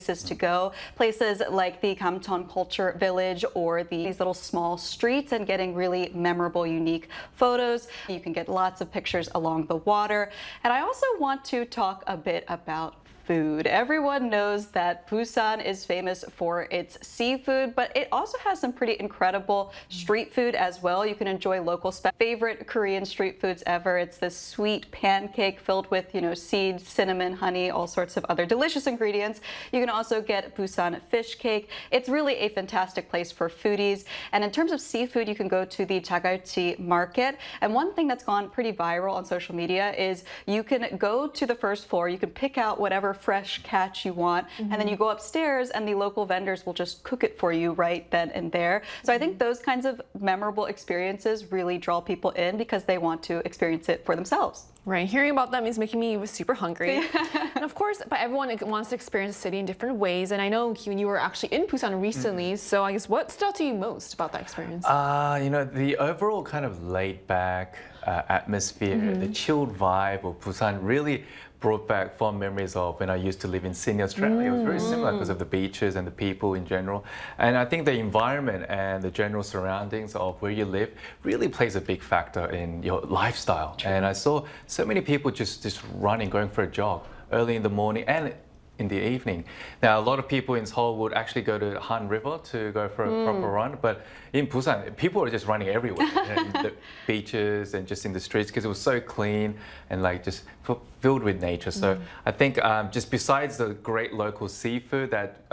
places to go, places like the Kamton Culture Village or these little small streets, and getting really memorable, unique photos. You can get lots of pictures along the water. And I also want to talk a bit about food. Everyone knows that Busan is famous for its seafood, but it also has some pretty incredible street food as well. You can enjoy local favorite Korean street foods ever. It's this sweet pancake filled with, seeds, cinnamon, honey, all sorts of other delicious ingredients. You can also get Busan fish cake. It's really a fantastic place for foodies. And in terms of seafood, you can go to the Jagalchi market. And one thing that's gone pretty viral on social media is you can go to the first floor, you can pick out whatever fresh catch you want, and then you go upstairs and the local vendors will just cook it for you right then and there. So I think those kinds of memorable experiences really draw people in because they want to experience it for themselves. Right, hearing about them is making me super hungry. And of course, but everyone wants to experience the city in different ways. And I know, Kyun, you were actually in Busan recently, so I guess what stood out to you most about that experience? The overall kind of laid back atmosphere, the chilled vibe of Busan really brought back fond memories of when I used to live in Sydney, Australia. It was very similar because of the beaches and the people in general. And I think the environment and the general surroundings of where you live really plays a big factor in your lifestyle. True. And I saw so many people just running, going for a jog early in the morning and in the evening. Now, a lot of people in Seoul would actually go to Han River to go for a proper run, but in Busan, people are just running everywhere, in the beaches and just in the streets because it was so clean and just filled with nature. So I think just besides the great local seafood that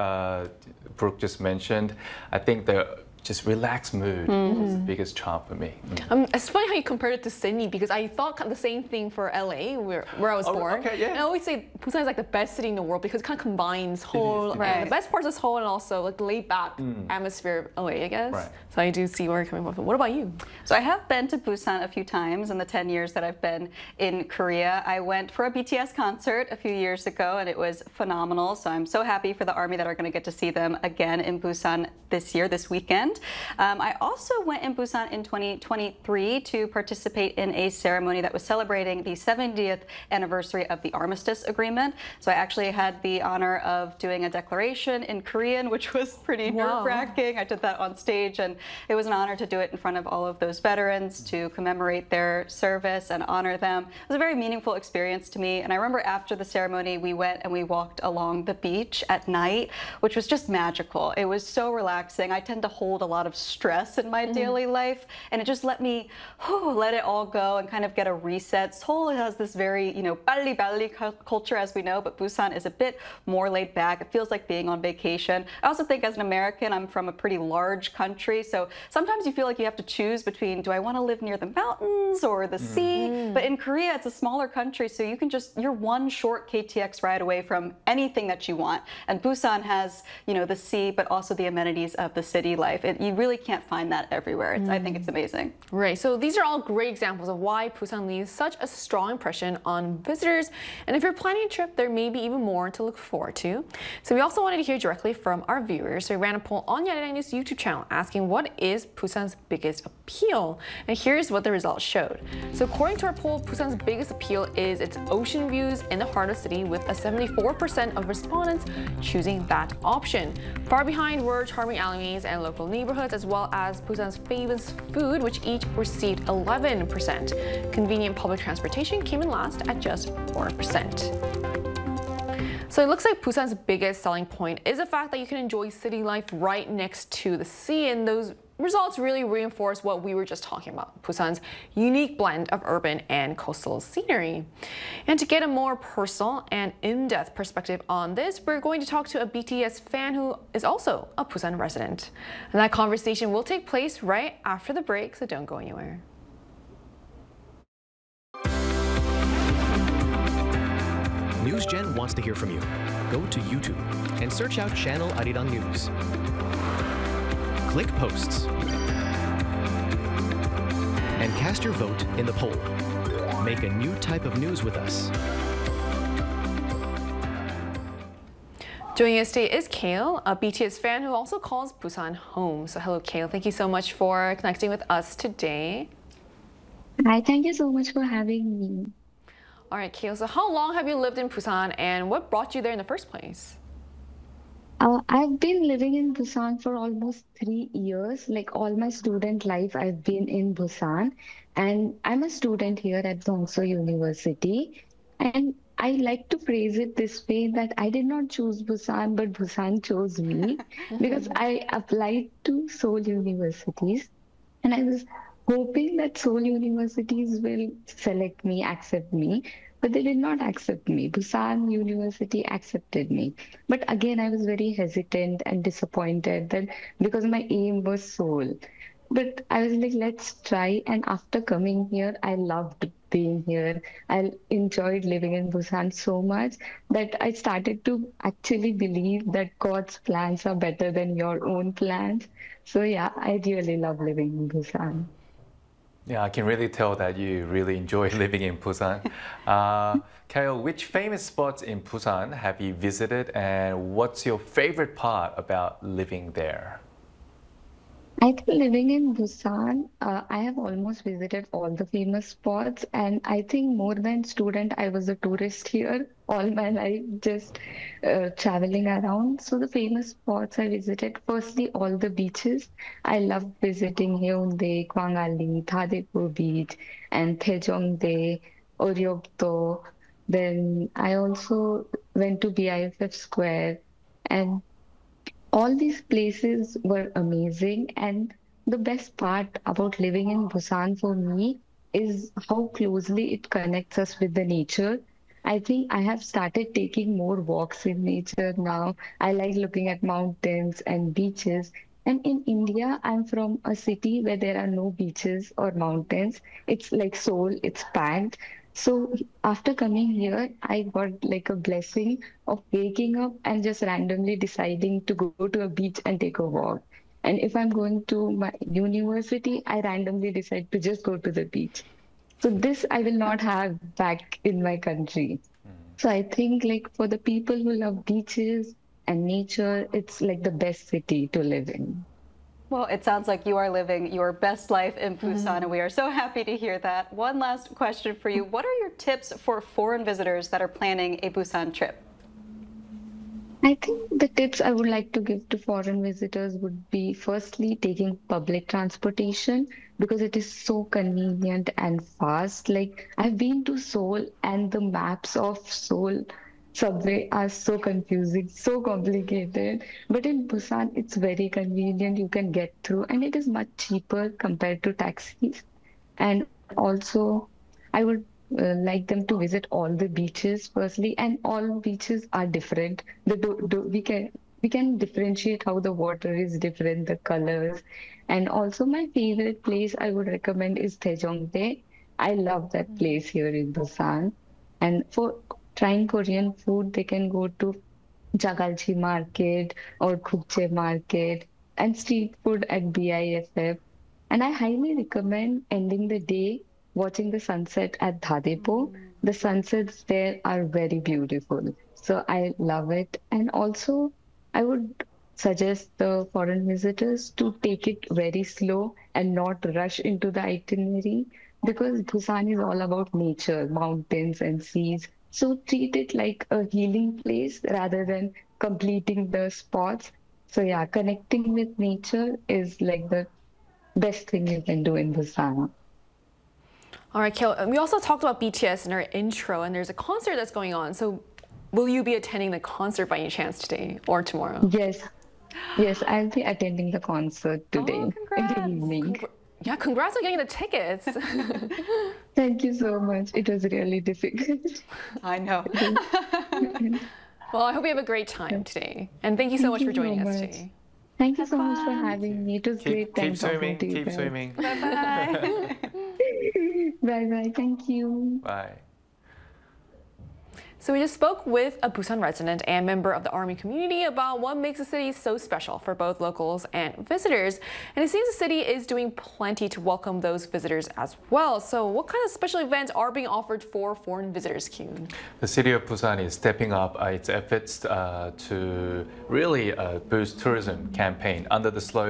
Brooke just mentioned, I think the just relaxed mood is the biggest charm for me. It's funny how you compared it to Sydney because I thought the same thing for LA, where I was born. Okay, yeah. And I always say Busan is like the best city in the world because it kind of combines Seoul, and the best parts of Seoul and also the laid back atmosphere of LA, I guess. Right. So I do see where you're coming from. What about you? So I have been to Busan a few times in the 10 years that I've been in Korea. I went for a BTS concert a few years ago and it was phenomenal. So I'm so happy for the ARMY that are going to get to see them again in Busan this weekend. I also went in Busan in 2023 to participate in a ceremony that was celebrating the 70th anniversary of the Armistice Agreement. So I actually had the honor of doing a declaration in Korean, which was pretty nerve-wracking. I did that on stage, and it was an honor to do it in front of all of those veterans to commemorate their service and honor them. It was a very meaningful experience to me. And I remember after the ceremony, we went and we walked along the beach at night, which was just magical. It was so relaxing. I tend to hold a lot of stress in my daily life, and it just let me let it all go and kind of get a reset. Seoul has this very, 빨리 culture, as we know, but Busan is a bit more laid back. It feels like being on vacation. I also think as an American, I'm from a pretty large country, so sometimes you feel like you have to choose between, do I want to live near the mountains or the sea? But in Korea, it's a smaller country, so you're one short KTX ride away from anything that you want. And Busan has, the sea, but also the amenities of the city life. You really can't find that everywhere. I think it's amazing. Right, so these are all great examples of why Busan leaves such a strong impression on visitors. And if you're planning a trip, there may be even more to look forward to. So we also wanted to hear directly from our viewers. So we ran a poll on Yada News YouTube channel asking what is Busan's biggest appeal? And here's what the results showed. So according to our poll, Busan's biggest appeal is its ocean views in the heart of the city, with a 74% of respondents choosing that option. Far behind were charming alleyways and local neighborhoods, as well as Busan's famous food, which each received 11%. Convenient public transportation came in last at just 4%. So it looks like Busan's biggest selling point is the fact that you can enjoy city life right next to the sea, and those results really reinforce what we were just talking about, Busan's unique blend of urban and coastal scenery. And to get a more personal and in-depth perspective on this, we're going to talk to a BTS fan who is also a Busan resident. And that conversation will take place right after the break, so don't go anywhere. NewsGen wants to hear from you. Go to YouTube and search out Channel Arirang News. Click Posts and cast your vote in the poll. Make a new type of news with us. Joining us today is Kale, a BTS fan who also calls Busan home. So hello, Kale. Thank you so much for connecting with us today. Hi, thank you so much for having me. All right, Kale, so how long have you lived in Busan and what brought you there in the first place? I've been living in Busan for almost 3 years. Like all my student life, I've been in Busan, and I'm a student here at Dongseo University. And I like to phrase it this way that I did not choose Busan, but Busan chose me because I applied to Seoul universities, and I was hoping that Seoul universities will select me, accept me, but they did not accept me. Busan University accepted me. But again, I was very hesitant and disappointed that because my aim was Seoul. But I was like, let's try. And after coming here, I loved being here. I enjoyed living in Busan so much that I started to actually believe that God's plans are better than your own plans. So yeah, I really love living in Busan. Yeah, I can really tell that you really enjoy living in Busan. Kyle, which famous spots in Busan have you visited, and what's your favorite part about living there? I think living in Busan, I have almost visited all the famous spots, and I think more than student, I was a tourist here all my life, just traveling around. So the famous spots I visited, firstly, all the beaches. I love visiting Haeundae, Kwangali, Thadepo Beach, and Taejongdae, Oryokdo. Then I also went to BIFF Square, and all these places were amazing. And the best part about living in Busan for me is how closely it connects us with the nature. I think I have started taking more walks in nature now. I like looking at mountains and beaches. And in India, I'm from a city where there are no beaches or mountains. It's like Seoul, it's packed. So after coming here, I got like a blessing of waking up and just randomly deciding to go to a beach and take a walk. And if I'm going to my university, I randomly decide to just go to the beach. So this I will not have back in my country. So I think like for the people who love beaches and nature, it's like the best city to live in. Well, it sounds like you are living your best life in Busan, and we are so happy to hear that. One last question for you. What are your tips for foreign visitors that are planning a Busan trip? I think the tips I would like to give to foreign visitors would be firstly taking public transportation because it is so convenient and fast. Like I've been to Seoul and the maps of Seoul subway are so confusing, so complicated. But in Busan, it's very convenient. You can get through and it is much cheaper compared to taxis. And also, I would like them to visit all the beaches firstly, and all beaches are different. We can differentiate how the water is different, the colors, and also my favorite place I would recommend is Taejongdae. I love that place here in Busan. And for trying Korean food, they can go to Jagalchi Market or Gukje Market and street food at BIFF. And I highly recommend ending the day watching the sunset at Dhadepo. The sunsets there are very beautiful. So I love it. And also, I would suggest the foreign visitors to take it very slow and not rush into the itinerary because Busan is all about nature, mountains, and seas. So treat it like a healing place rather than completing the spots. So, yeah, connecting with nature is like the best thing you can do in Busan. All right, Kale, we also talked about BTS in our intro, and there's a concert that's going on. So will you be attending the concert by any chance today or tomorrow? Yes, yes, I'll be attending the concert today in the congrats. evening. Yeah, congrats on getting the tickets. Thank you so much. It was really difficult. I know. Well, I hope you have a great time today. And thank you so much Thank for you so joining us much. today. Thank you so much for fun. having me. It was great time Keep talking swimming, to you keep guys. swimming. Bye. Bye bye. Thank you. Bye. So we just spoke with a Busan resident and member of the Army community about what makes the city so special for both locals and visitors. And it seems the city is doing plenty to welcome those visitors as well. So what kind of special events are being offered for foreign visitors, Kyun? The city of Busan is stepping up its efforts to really boost tourism campaign under the slogan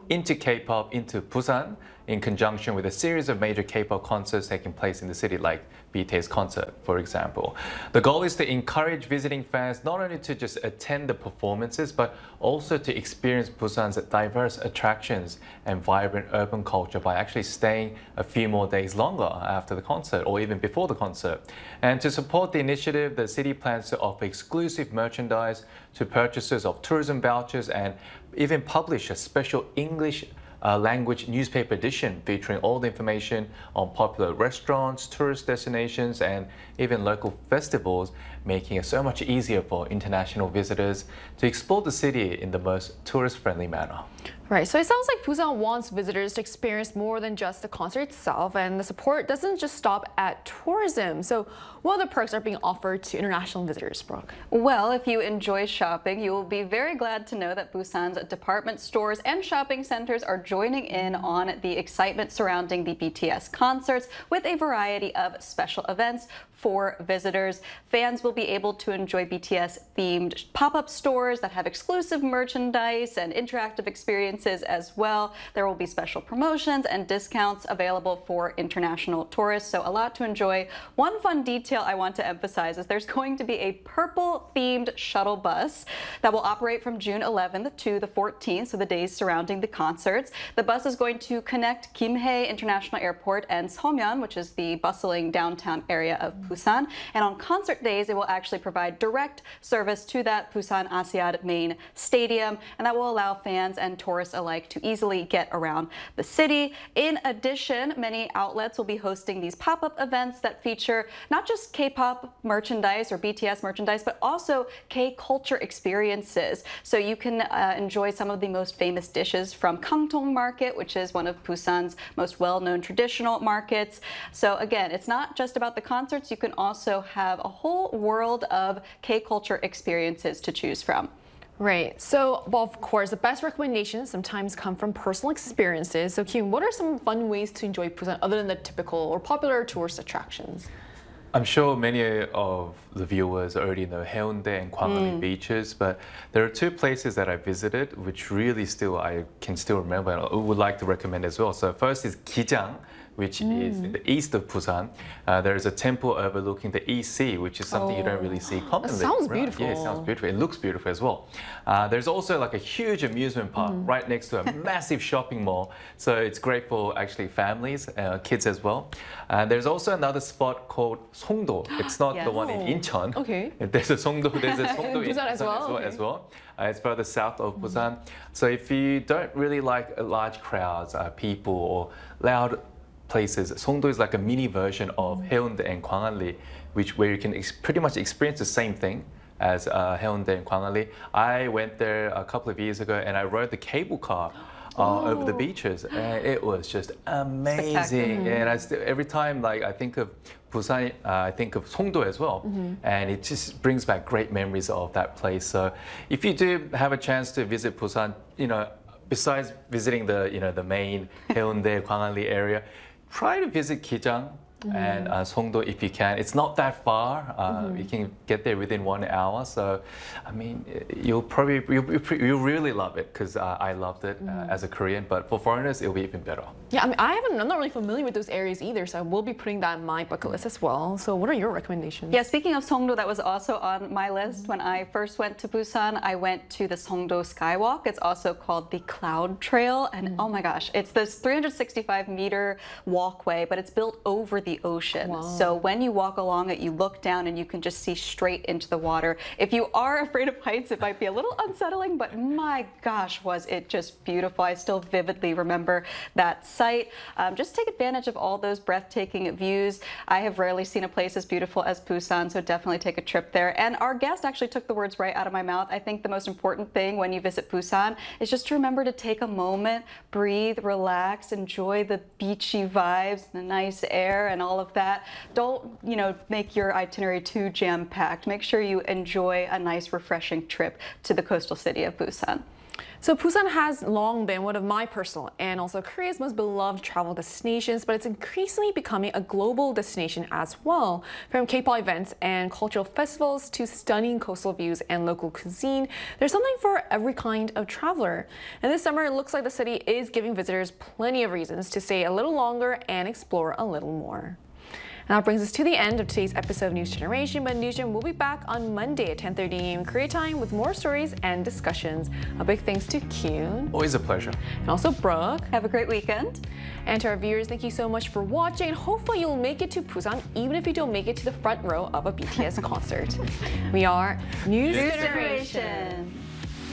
into K-pop into Busan in conjunction with a series of major K-pop concerts taking place in the city, like BTS concert, for example. The goal is to encourage visiting fans not only to just attend the performances, but also to experience Busan's diverse attractions and vibrant urban culture by actually staying a few more days longer after the concert or even before the concert. And to support the initiative, the city plans to offer exclusive merchandise to purchasers of tourism vouchers and even publish a special English language newspaper edition featuring all the information on popular restaurants, tourist destinations, and even local festivals, making it so much easier for international visitors to explore the city in the most tourist-friendly manner. Right, so it sounds like Busan wants visitors to experience more than just the concert itself, and the support doesn't just stop at tourism. So what other perks are being offered to international visitors, Brooke? Well, if you enjoy shopping, you will be very glad to know that Busan's department stores and shopping centers are joining in on the excitement surrounding the BTS concerts with a variety of special events for visitors. Fans will be able to enjoy BTS-themed pop-up stores that have exclusive merchandise and interactive experiences as well. There will be special promotions and discounts available for international tourists, so a lot to enjoy. One fun detail I want to emphasize is there's going to be a purple-themed shuttle bus that will operate from June 11th to the 14th, so the days surrounding the concerts. The bus is going to connect Kimhae International Airport and Seomyeon, which is the bustling downtown area of Busan. And on concert days, it will actually provide direct service to that Busan Asiad main stadium, and that will allow fans and tourists alike to easily get around the city. In addition, many outlets will be hosting these pop-up events that feature not just K-pop merchandise or BTS merchandise, but also K-culture experiences. So you can enjoy some of the most famous dishes from Kangtong Market, which is one of Busan's most well-known traditional markets. So again, it's not just about the concerts. You can also have a whole world of K-culture experiences to choose from. Right. So, well, of course, the best recommendations sometimes come from personal experiences. So, Kim, what are some fun ways to enjoy Busan other than the typical or popular tourist attractions? I'm sure many of the viewers already know Haeundae and Gwangalli beaches, but there are two places that I visited which really I can still remember and I would like to recommend as well. So first is Gijang, which is in the east of Busan. There is a temple overlooking the East Sea, which is something you don't really see commonly. That sounds right? beautiful. Yeah, it sounds beautiful. It looks beautiful as well. There's also like a huge amusement park right next to a massive shopping mall. So it's great for actually families, kids as well. There's also another spot called Songdo. It's not the one in Incheon. Okay. There's a Songdo in Busan as well? as well. It's further south of Busan. So if you don't really like large crowds, people, or loud places, Songdo is like a mini version of Haeundae and Gwangalli, where you can pretty much experience the same thing as Haeundae and Gwangalli. I went there a couple of years ago and I rode the cable car over the beaches, and it was just amazing. And every time I think of Busan, I think of Songdo as well, and it just brings back great memories of that place. So if you do have a chance to visit Busan, besides visiting the main Haeundae, Gwangalli area, try to visit Gijang and Songdo if you can. It's not that far. You can get there within 1 hour. So, I mean, you'll really love it because I loved it as a Korean. But for foreigners, it'll be even better. Yeah, I mean, I'm not really familiar with those areas either, so I will be putting that in my bucket list as well. So what are your recommendations? Yeah, speaking of Songdo, that was also on my list. When I first went to Busan, I went to the Songdo Skywalk. It's also called the Cloud Trail. And oh my gosh, it's this 365-meter walkway, but it's built over the ocean. Wow. So when you walk along it, you look down and you can just see straight into the water. If you are afraid of heights, it might be a little unsettling, but my gosh, was it just beautiful. I still vividly remember that site. Just take advantage of all those breathtaking views. I have rarely seen a place as beautiful as Busan, so definitely take a trip there. And our guest actually took the words right out of my mouth. I think the most important thing when you visit Busan is just to remember to take a moment, breathe, relax, enjoy the beachy vibes, the nice air, and all of that. Don't, make your itinerary too jam-packed. Make sure you enjoy a nice, refreshing trip to the coastal city of Busan. So Busan has long been one of my personal and also Korea's most beloved travel destinations, but it's increasingly becoming a global destination as well. From K-pop events and cultural festivals to stunning coastal views and local cuisine, there's something for every kind of traveler. And this summer, it looks like the city is giving visitors plenty of reasons to stay a little longer and explore a little more. And that brings us to the end of today's episode of News Generation, but News Gen will be back on Monday at 10:30 a.m. Korea time with more stories and discussions. A big thanks to Kyun. Always a pleasure. And also Brooke. Have a great weekend. And to our viewers, thank you so much for watching. And hopefully you'll make it to Busan, even if you don't make it to the front row of a BTS concert. We are News Generation.